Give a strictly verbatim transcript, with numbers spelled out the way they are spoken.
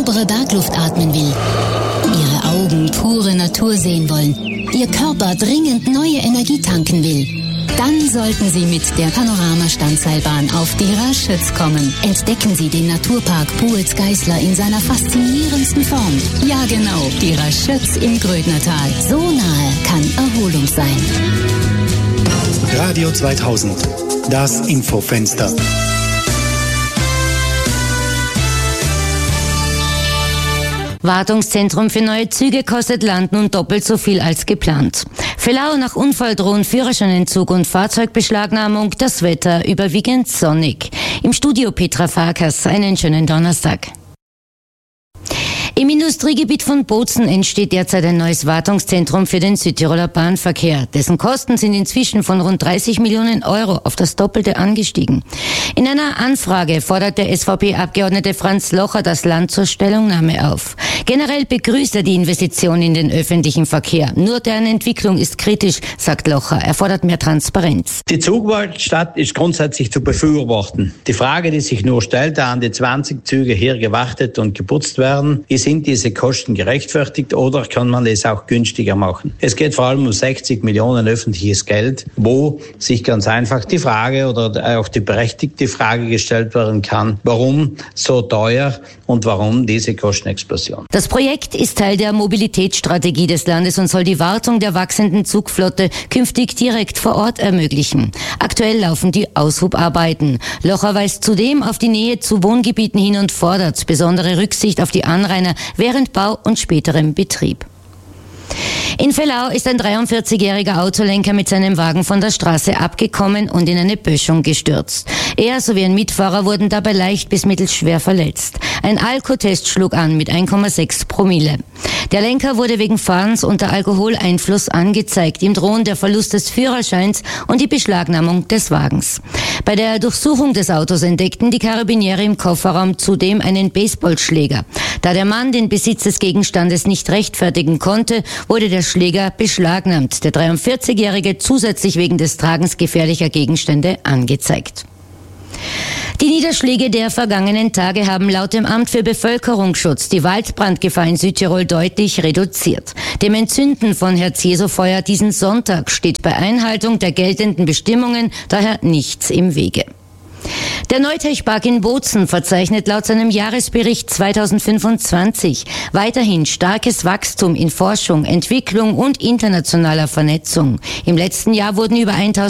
saubere Bergluft atmen will, Ihre Augen pure Natur sehen wollen, Ihr Körper dringend neue Energie tanken will, dann sollten Sie mit der Panorama-Standseilbahn auf die Raschütz kommen. Entdecken Sie den Naturpark Buhlsgeisler in seiner faszinierendsten Form. Ja genau, die Raschütz im Grödnertal. So nahe kann Erholung sein. Radio zweitausend, das Infofenster. Wartungszentrum für neue Züge kostet Land nun doppelt so viel als geplant. Fehlau nach Unfall drohen Führerscheinentzug und Fahrzeugbeschlagnahmung, das Wetter überwiegend sonnig. Im Studio Petra Farkas, einen schönen Donnerstag. Im Industriegebiet von Bozen entsteht derzeit ein neues Wartungszentrum für den Südtiroler Bahnverkehr. Dessen Kosten sind inzwischen von rund dreißig Millionen Euro auf das Doppelte angestiegen. In einer Anfrage fordert der S V P-Abgeordnete Franz Locher das Land zur Stellungnahme auf. Generell begrüßt er die Investition in den öffentlichen Verkehr. Nur deren Entwicklung ist kritisch, sagt Locher. Er fordert mehr Transparenz. Die Zugwaltstadt ist grundsätzlich zu befürworten. Die Frage, die sich nur stellt, da an die zwanzig Züge hier gewartet und geputzt werden, ist, sind diese Kosten gerechtfertigt oder kann man es auch günstiger machen? Es geht vor allem um sechzig Millionen öffentliches Geld, wo sich ganz einfach die Frage oder auch die berechtigte Frage gestellt werden kann, warum so teuer und warum diese Kostenexplosion? Das Projekt ist Teil der Mobilitätsstrategie des Landes und soll die Wartung der wachsenden Zugflotte künftig direkt vor Ort ermöglichen. Aktuell laufen die Aushubarbeiten. Locher weist zudem auf die Nähe zu Wohngebieten hin und fordert besondere Rücksicht auf die Anrainer während Bau und späterem Betrieb. In Fehlau ist ein dreiundvierzigjähriger Autolenker mit seinem Wagen von der Straße abgekommen und in eine Böschung gestürzt. Er sowie ein Mitfahrer wurden dabei leicht bis mittelschwer verletzt. Ein Alkotest schlug an mit eins Komma sechs Promille. Der Lenker wurde wegen Fahrens unter Alkoholeinfluss angezeigt. Ihm drohen der Verlust des Führerscheins und die Beschlagnahmung des Wagens. Bei der Durchsuchung des Autos entdeckten die Karabiniere im Kofferraum zudem einen Baseballschläger. Da der Mann den Besitz des Gegenstandes nicht rechtfertigen konnte, wurde der Schläger beschlagnahmt. Der dreiundvierzigjährige zusätzlich wegen des Tragens gefährlicher Gegenstände angezeigt. Die Niederschläge der vergangenen Tage haben laut dem Amt für Bevölkerungsschutz die Waldbrandgefahr in Südtirol deutlich reduziert. Dem Entzünden von Herz-Jesu-Feuer diesen Sonntag steht bei Einhaltung der geltenden Bestimmungen daher nichts im Wege. Der Neutech-Park in Bozen verzeichnet laut seinem Jahresbericht zweitausendfünfundzwanzig weiterhin starkes Wachstum in Forschung, Entwicklung und internationaler Vernetzung. Im letzten Jahr wurden über